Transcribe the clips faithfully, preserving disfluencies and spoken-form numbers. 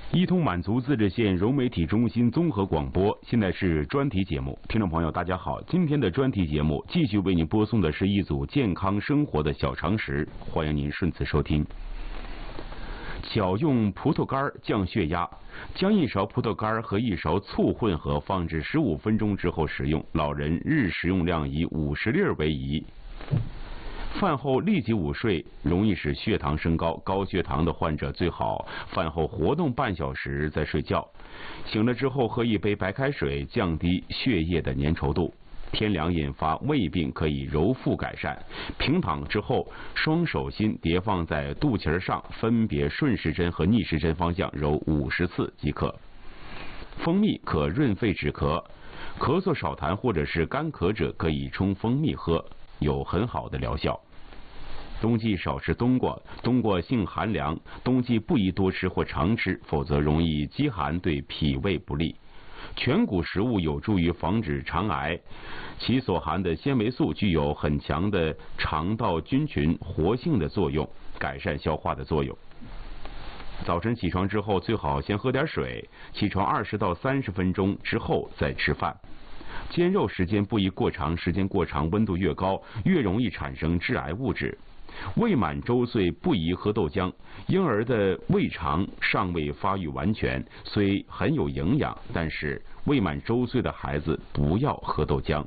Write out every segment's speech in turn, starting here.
一通满族自治县融媒体中心综合广播，现在是专题节目。听众朋友，大家好，今天的专题节目继续为您播送的是一组健康生活的小常识，欢迎您顺次收听。巧用葡萄干降血压，将一勺葡萄干和一勺醋混合，放置十五分钟之后食用。老人日食用量以五十粒为宜。饭后立即午睡，容易使血糖升高，高血糖的患者最好饭后活动半小时再睡觉。醒了之后喝一杯白开水，降低血液的粘稠度。天凉引发胃病可以揉腹改善。平躺之后，双手心叠放在肚脐上，分别顺时针和逆时针方向揉五十次即可。蜂蜜可润肺止咳，咳嗽少痰或者是干咳者可以冲蜂蜜喝，有很好的疗效。冬季少吃冬瓜，冬瓜性寒凉，冬季不宜多吃或常吃，否则容易积寒，对脾胃不利。全谷食物有助于防止肠癌，其所含的纤维素具有很强的肠道菌群活性的作用，改善消化的作用。早晨起床之后最好先喝点水，起床二十到三十分钟之后再吃饭。煎肉时间不宜过长，时间过长温度越高，越容易产生致癌物质。未满周岁不宜喝豆浆，婴儿的胃肠尚未发育完全，虽很有营养，但是未满周岁的孩子不要喝豆浆。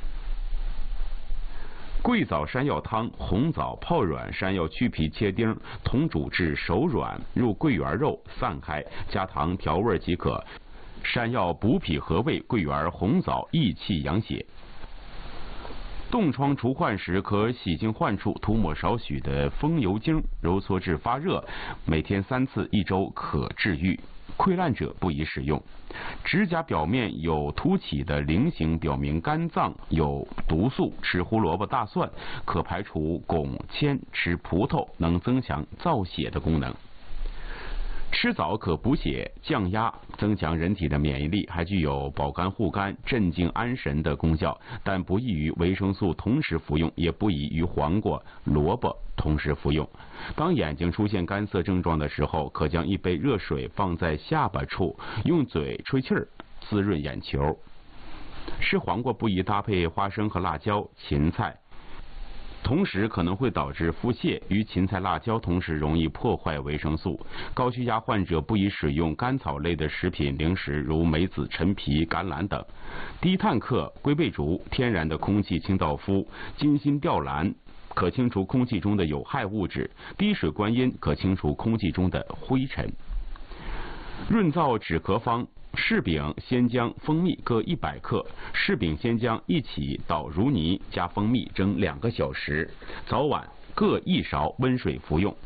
桂枣山药汤，红枣泡软，山药去皮切丁，同煮至熟软，入桂圆肉散开，加糖调味即可。山药补脾和胃，桂圆、红枣益气养血。冻疮除患时，可洗净患处，涂抹少许的风油精，揉搓至发热，每天三次，一周可治愈。溃烂者不宜使用。指甲表面有凸起的菱形，表明肝脏有毒素。吃胡萝卜、大蒜可排除汞铅，吃葡萄能增强造血的功能。吃枣可补血、降压，增强人体的免疫力，还具有保肝护肝、镇静安神的功效，但不宜与维生素同时服用，也不宜与黄瓜、萝卜同时服用。当眼睛出现干涩症状的时候，可将一杯热水放在下巴处，用嘴吹气儿，滋润眼球。吃黄瓜不宜搭配花生和辣椒、芹菜，同时可能会导致腹泻，与芹菜、辣椒同时容易破坏维生素。高血压患者不宜使用甘草类的食品零食，如梅子、陈皮、橄榄等。低碳克龟背竹，天然的空气清道夫，金心吊兰可清除空气中的有害物质，滴水观音可清除空气中的灰尘。润燥止咳方：柿饼、鲜姜、蜂蜜各一百克，柿饼、鲜姜一起捣如泥，加蜂蜜蒸两个小时，早晚各一勺，温水服用。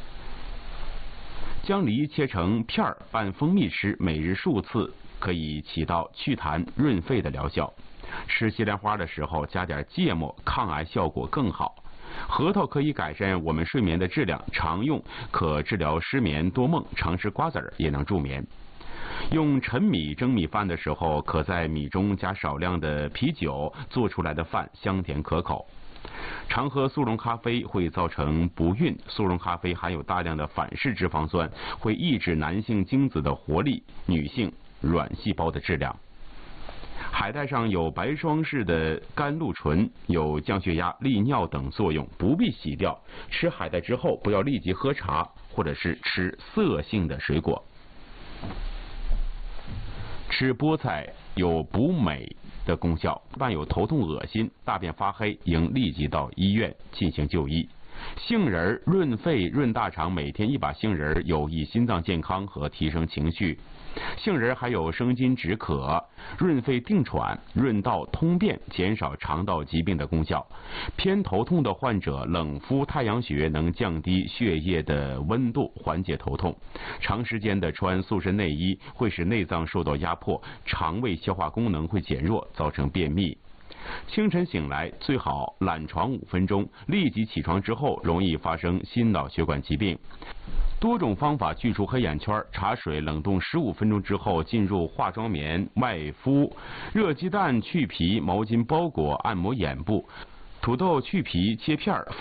将梨切成片儿，拌蜂蜜吃，每日数次，可以起到祛痰润肺的疗效。吃西兰花的时候加点芥末，抗癌效果更好。核桃可以改善我们睡眠的质量，常用可治疗失眠多梦，常吃瓜子儿也能助眠。用陈米蒸米饭的时候，可在米中加少量的啤酒，做出来的饭香甜可口。常喝速溶咖啡会造成不孕，速溶咖啡含有大量的反式脂肪酸，会抑制男性精子的活力，女性卵细胞的质量。海带上有白霜式的甘露醇，有降血压、利尿等作用，不必洗掉。吃海带之后不要立即喝茶，或者是吃涩性的水果。吃菠菜有补镁的功效，伴有头痛、恶心、大便发黑，应立即到医院进行就医。杏仁润肺润大肠，每天一把杏仁有益心脏健康和提升情绪。杏仁还有生津止渴、润肺定喘、润道通便、减少肠道疾病的功效。偏头痛的患者冷敷太阳穴能降低血液的温度，缓解头痛。长时间的穿塑身内衣会使内脏受到压迫，肠胃消化功能会减弱，造成便秘。清晨醒来最好懒床五分钟，立即起床之后容易发生心脑血管疾病。多种方法去除黑眼圈，茶水冷冻十五分钟之后进入化妆棉外敷，热鸡蛋去皮，毛巾包裹按摩眼部，土豆去皮切片